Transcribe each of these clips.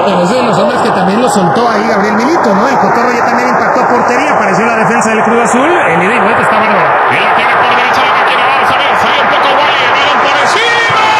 Pero es de los hombres que también lo soltó ahí Gabriel Milito, ¿no? El Cotorro ya también impactó portería, apareció la defensa del Cruz Azul, el ida y vuelta está bárbaro. Y la tiene por derecha la máquina, vamos a ver, salió un poco Wally, balón por encima.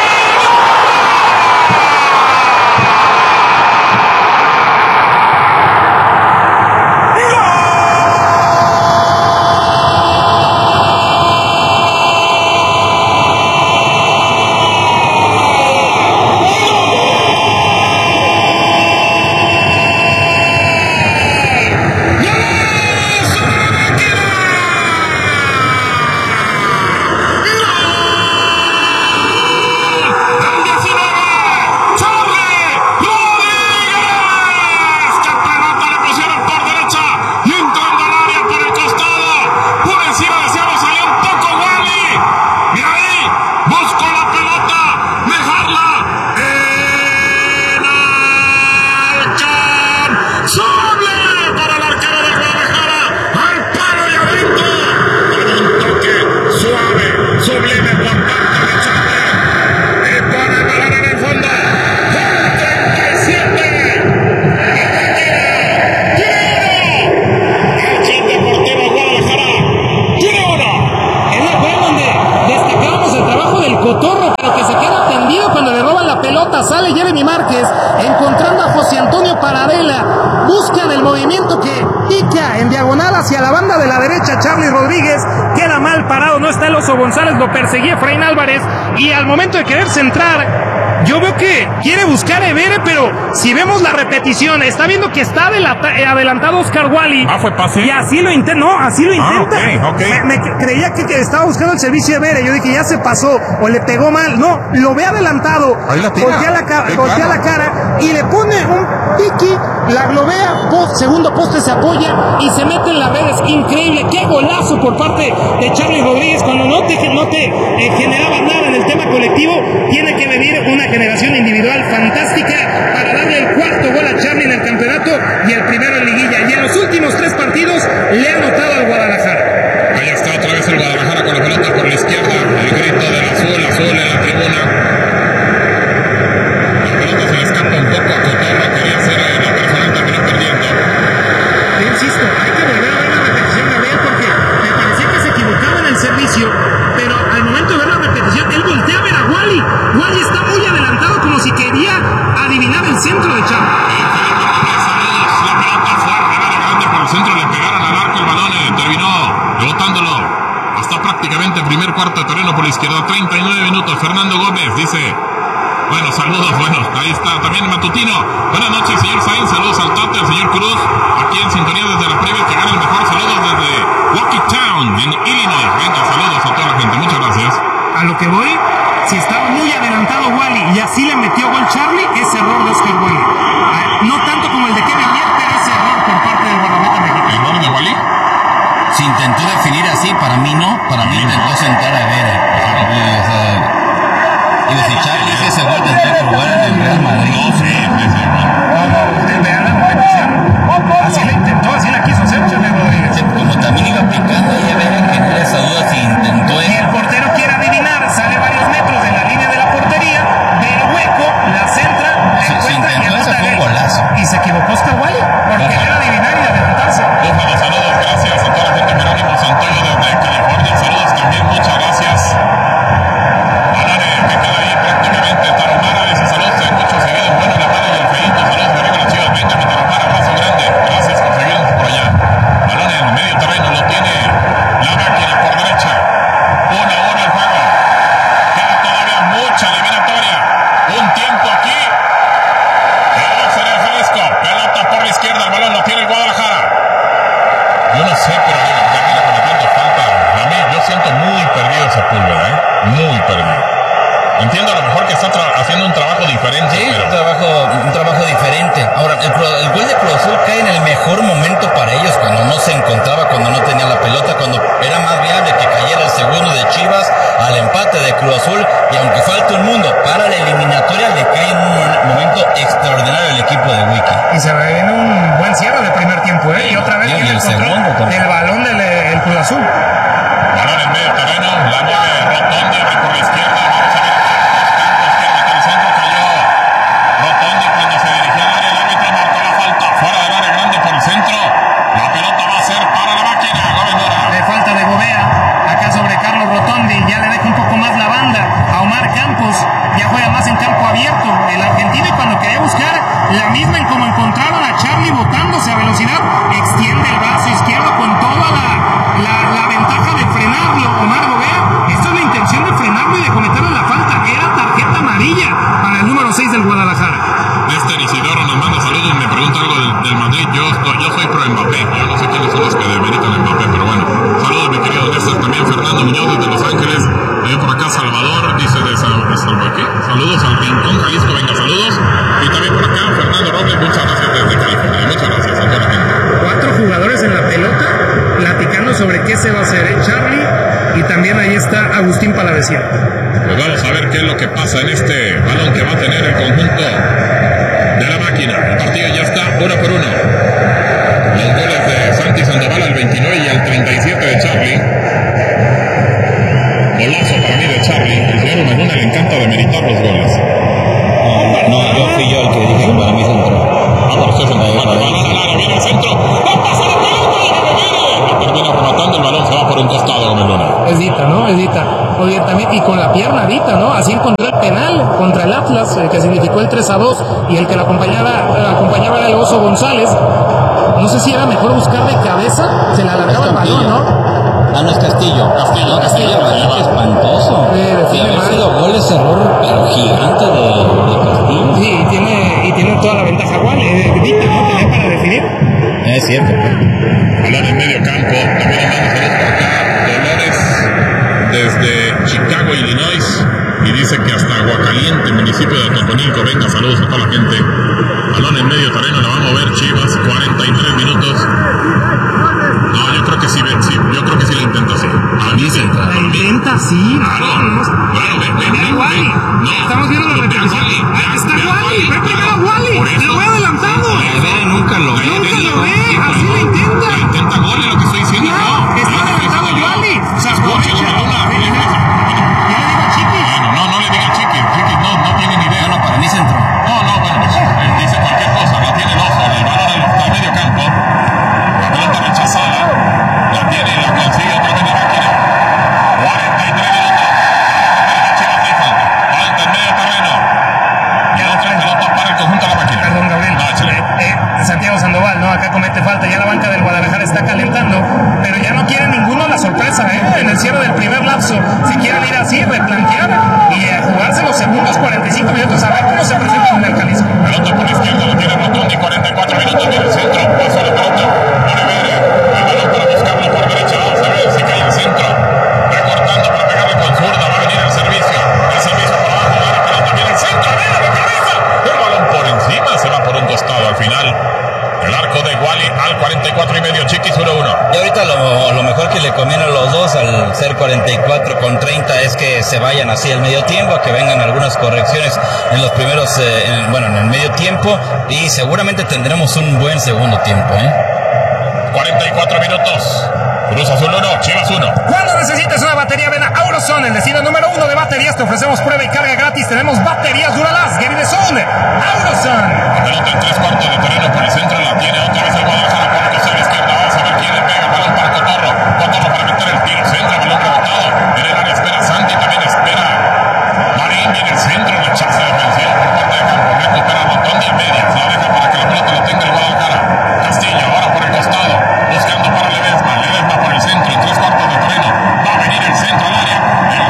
Sale Jeremy Márquez encontrando a José Antonio Paradela, buscan el movimiento que pica en diagonal hacia la banda de la derecha. Charly Rodríguez queda mal parado, no está el Oso González, lo perseguía Efraín Álvarez y al momento de querer centrar, yo veo que quiere buscar a Evere, pero si vemos la repetición, está viendo que está adelantado Oscar Wally. Fue pase. Y así lo intenta, no, así lo intenta. Okay. Me creía que estaba buscando el servicio de Evere, yo dije ya se pasó o le pegó mal, no, lo ve adelantado, voltea la cara y le pone un piqui, la globea, segundo poste se apoya y se mete en las redes. Increíble, qué golazo por parte de Charly Rodríguez cuando no te generaba nada en el tema colectivo. Tiene que venir una generación individual fantástica para darle el cuarto gol a Charly en el campeonato y el primero en liguilla, y en los últimos 3 partidos le ha anotado al Guadalajara. Ahí está otra vez el Guadalajara con la pelota por la izquierda, el grito del azul en la tribuna. Se le escapa un poco a Cotorro, quería hacer la persona, terminó perdiendo. Te insisto, hay que volver a ver la repetición, Gabriel, porque me parecía que se equivocaba en el servicio, pero al momento de ver la repetición, él voltea a ver a Wally. Wally está muy adelantado, como si quería adivinar el centro de Chava. La pelota fuerte, grande por el centro, le pegaron al arco el balón, terminó botándolo hasta prácticamente el primer cuarto de terreno por la izquierda. 39 minutos, Fernando Gómez dice... Bueno, saludos, ahí está también Matutino. Buenas noches, señor Sainz, saludos al Tate, al señor Cruz, aquí en sintonía desde la previa que gana el mejor, saludos desde Waukee-Town, en Illinois. Venga, saludos a toda la gente, muchas gracias. A lo que voy, si estaba muy adelantado Wally y así le metió gol Charly, es error de Oscar Wally. No tanto como el de Kevin Mier, pero es error por parte del guardameta mexicano. ¿El gol de Wally? Se intentó definir así, para mí no, para mí intentó sentar a Evere. Y si Charly hizo ese gol tendría que jugar en el Real Madrid. Vean la repetición. Así la intentó, así la quiso hacer Charly Rodríguez. Como también iba picando y Evere que no les ayudó, si intentó Y el portero quiere adivinar, sale varios metros de la línea de la portería, ve el hueco, la centra, la encuentra y anota fue un golazo. Y se equivocó Oscar Wally por querer adivinar y adelantarse. Saludos, gracias a toda la gente. Jerónimo Santoyo desde California, saludos también, muchas gracias. Que queda ahí prácticamente Tarahumara, ese saludo se escucha seguido, bueno, la mano y el feito, saludos de arriba las Chivas, venga mi Tarahumara, abrazo grande, gracias por seguirnos por allá. Balón en el medio terreno, lo tiene la máquina por derecha, 1-1 el juego, queda todavía mucha eliminatoria, un tiempo aquí, el box en el Jalisco, pelota por la izquierda, el balón lo tiene el Guadalajara. Yo no sé, pero ya que le cometiendo falta, a mí yo siento muy perdido esa pulga, muy perdido. Entiendo a lo mejor que está haciendo un trabajo diferente. Sí, pero... un trabajo diferente. Ahora, el gol de Cruz Azul cae en el mejor momento para ellos, cuando no se encontraba, cuando no tenía la pelota, cuando era más viable que cayera el segundo de Chivas al empate de Cruz Azul, y aunque falte un mundo para la eliminatoria, le cae en un momento extraordinario el equipo de Wiki. Y se viene un buen cierre del primer tiempo, y otra vez tiene el control del balón del Cruz Azul. Balón en medio terreno, la mueve Rotondi, abre por la izquierda, vamos a ver. El centro cayó Rotondi cuando se dirigía al área, misma en cómo encontraron a Charlie botándose a velocidad, extiende el brazo izquierdo con toda la ventaja de frenarlo. Omar Gobea, esto es la intención de frenarlo y de cometerle la falta. Era tarjeta amarilla para el número 6 del Guadalajara. Néstor Isidoro nos manda saludos, me pregunta algo del Madrid. Yo soy pro Mbappé, yo no sé quiénes son los que demeritan a Mbappé, pero bueno, saludos mi querido Néstor. También Fernando Muñoz desde Los Ángeles, también por acá Salvador, dice de ¿qué? Saludos al Rincón Jalisco, venga, saludos. Y también por acá Fernando Robles, muchas gracias desde California, muchas gracias a toda la gente. 4 jugadores en la pelota platicando sobre qué se va a hacer, Charlie, y también ahí está Agustín Palavecino. Pues vamos a ver qué es lo que pasa en este balón que va a tener el conjunto de la máquina. El partido ya está 1-1. Los goles de Santi Sandoval al 29 y al 37 de Charlie. Golazo para mí de Charlie. El señor Umanuna le encanta demeritar los goles. No, yo fui yo el que dije que para mí se entró. Vamos, usted se entró. Balón al área, viene el centro. ¡Va a pasar la pelota! ¡Y termina rematando el balón! Se va por un costado, Gómez Luna. Es Dita, ¿no? Es Dita. Oye, también, y con la pierna Dita, ¿no? Así encontró el penal contra el Atlas, que significó el 3-2, y el que lo acompañaba era el Oso González. No sé si era mejor buscar de cabeza, se le alargaba el balón, ¿no? Ah, no es Castillo. Castillo, espantoso. Y haber sido gol ese error, pero gigante de Castillo. Sí, y tiene toda la ventaja Wally. Dita, ¿no? Tenía para definir. Es cierto. Balón en medio campo. También andamos saludos por acá. Dolores desde Chicago, Illinois. Y dice que hasta Aguacaliente, municipio de Totonilco. Venga, saludos a toda la gente. Balón en medio terreno, la va a mover Chivas. 43 minutos. No, yo creo que sí, yo creo que sí la intenta así. A mí se entra. La intenta, sí. Claro, Wally. No, estamos viendo la repetición. Ahí está Wally. Ve primero Wally. Lo voy adelantando. Nunca lo ve. Así la intenta. La intenta gol, es lo que estoy diciendo. No, está adelantado Wally. O sea, escuchen la luna. Yo le digo Chiquis. Bueno, no le digan Chiquis. Chiquis no tiene ni idea. No, para mí se entró. No, bueno, pues dice cualquier cosa. La tiene el ojo. El balón al medio campo. La pelota rechazada. La tiene y la consigue otra vez la máquina. 43 minutos. Chivas hay falta. Falta en medio terreno. Y otra pelota para el conjunto de la máquina. Perdón, Gabriel. Santiago Sandoval, ¿no? Acá comete falta. Ya la banca del Guadalajara está calentando. Pero ya no quiere ninguno la sorpresa, En el cierre del primer lapso. Si quieren ir así, replantear y jugarse los segundos 45 minutos a ver cómo se presentan en el Jalisco. Pelota por la izquierda, lo tiene Rotondi, 44 minutos, viene el centro, paso la pelota, Olivera, el balón para buscarlo por derecha, vamos a ver si cae el centro, recortando para pegarle con zurda, va a venir el servicio por abajo, va la pelota, viene el centro, mira de cabeza, el balón por encima, se va por un costado al final, el arco de Wally al 44 y medio, Chiquis 1-1. Y ahorita lo mejor que le conviene a los dos al ser 44 con 30 es que se vayan así al medio tiempo, que vengan algunas correcciones en los primeros, en el medio tiempo, y seguramente tendremos un buen segundo tiempo, 44 minutos. Cruz Azul 1, Chivas 1. Cuando necesites una batería, ven a Auroson, el destino número 1 de baterías. Te ofrecemos prueba y carga gratis. Tenemos baterías Duralast, Gary de Zone,